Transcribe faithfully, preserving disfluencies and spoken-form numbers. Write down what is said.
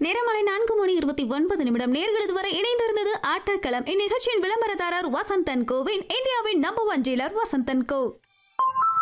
நேரமாலை நான்கு மணி இருபத்தி ஒன்பது நிமிடம். நேர்கள் இதுவரை இணைந்திருந்தது ஆட்டக்களம். இந்நிகழ்ச்சியின் விளம்பரதாரர் வசந்தன் கோவின், இந்தியாவின் நம்பர் ஒன் டீலர் வசந்தன் கோ.